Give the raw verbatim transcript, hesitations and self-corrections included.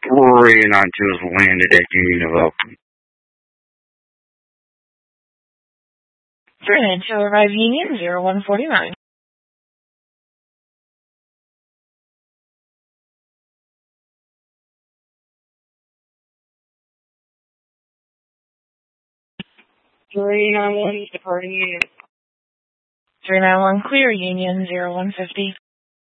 three nine two has landed at Union of Oakland. three nine two arrive Union, zero one forty-nine. three nine one departing Union. three nine one clear Union, zero one fifty.